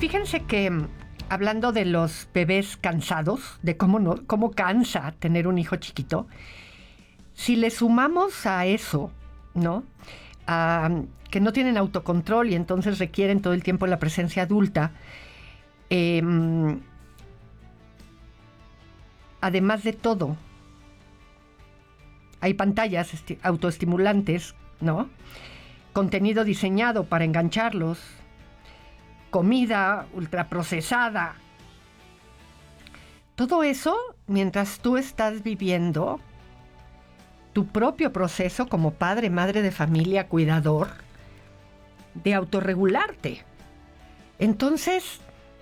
Fíjense que hablando de los bebés cansados, de cómo cansa tener un hijo chiquito, si le sumamos a eso, ¿no? Que no tienen autocontrol y entonces requieren todo el tiempo la presencia adulta, además de todo, hay pantallas autoestimulantes, ¿no? Contenido diseñado para engancharlos, comida ultraprocesada. Todo eso mientras tú estás viviendo tu propio proceso como padre, madre de familia, cuidador, de autorregularte. Entonces,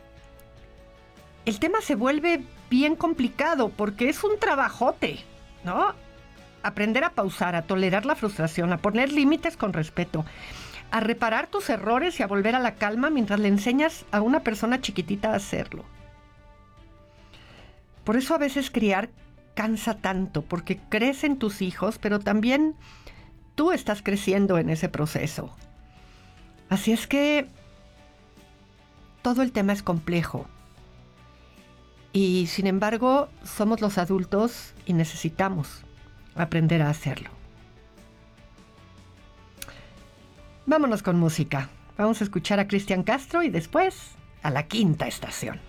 el tema se vuelve bien complicado porque es un trabajote, ¿no? Aprender a pausar, a tolerar la frustración, a poner límites con respeto, a reparar tus errores y a volver a la calma mientras le enseñas a una persona chiquitita a hacerlo. Por eso a veces criar cansa tanto, porque crecen tus hijos, pero también tú estás creciendo en ese proceso. Así es que todo el tema es complejo. Y sin embargo, somos los adultos y necesitamos aprender a hacerlo. Vámonos con música. Vamos a escuchar a Cristian Castro y después a La Quinta Estación.